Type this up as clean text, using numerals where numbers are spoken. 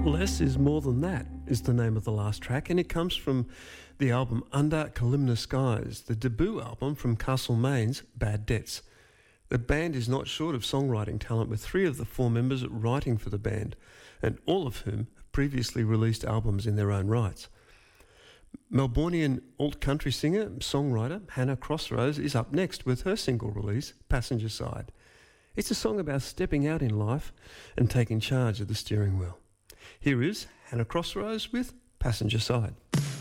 Less is More Than That is the name of the last track, and it comes from the album Under Kalimna Skies, the debut album from Castlemaine's Bad Debts. The band is not short of songwriting talent, with 3 of the 4 members writing for the band, and all of whom have previously released albums in their own rights. Melbourneian alt-country singer-songwriter Hannah Crossrose is up next with her single release, Passenger Side. It's a song about stepping out in life and taking charge of the steering wheel. Here is Hannah Crossrose with Passenger Side.